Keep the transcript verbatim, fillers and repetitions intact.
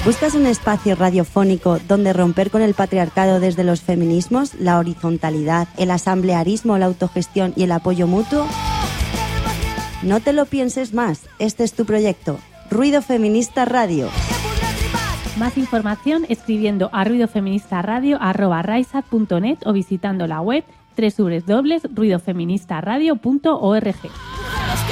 ¿Buscas un espacio radiofónico donde romper con el patriarcado desde los feminismos, la horizontalidad, el asamblearismo, la autogestión y el apoyo mutuo? No te lo pienses más, este es tu proyecto, Ruido Feminista Radio. Más información escribiendo a ruidofeministaradio arroba raisat punto net o visitando la web doble u doble u doble u punto ruidofeministaradio punto org.